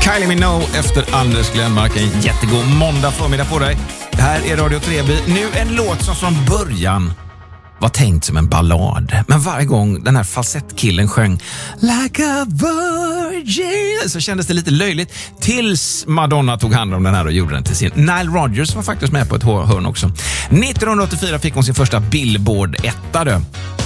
Kylie Minogue efter Anders Glenmark. En jättegod måndag förmiddag på dig. Här är Radio Treby. Nu en låt som från början var tänkt som en ballad. Men varje gång den här falsettkillen sjöng Like a virgin så kändes det lite löjligt tills Madonna tog hand om den här och gjorde den till sin. Nile Rodgers var faktiskt med på ett hörn också. 1984 fick hon sin första Billboard-etta.